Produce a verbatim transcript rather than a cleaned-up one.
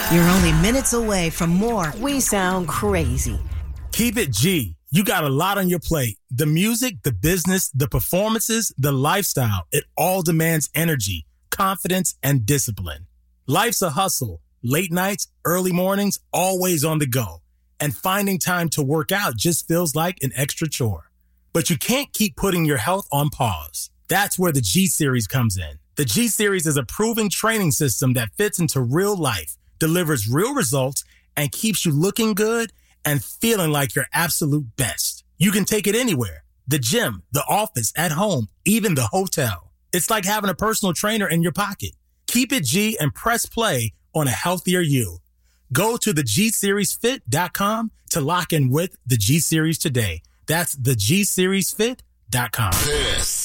You're only minutes away from more We Sound Crazy. Keep it G. You got a lot on your plate. The music, the business, the performances, the lifestyle. It all demands energy, confidence, and discipline. Life's a hustle. Late nights, early mornings, always on the go. And finding time to work out just feels like an extra chore. But you can't keep putting your health on pause. That's where the G-Series comes in. The G-Series is a proven training system that fits into real life, delivers real results, and keeps you looking good and feeling like your absolute best. You can take it anywhere. The gym, the office, at home, even the hotel. It's like having a personal trainer in your pocket. Keep it G and press play on a healthier you. Go to the G series fit dot com to lock in with the G-Series today. That's the G series fit dot com. This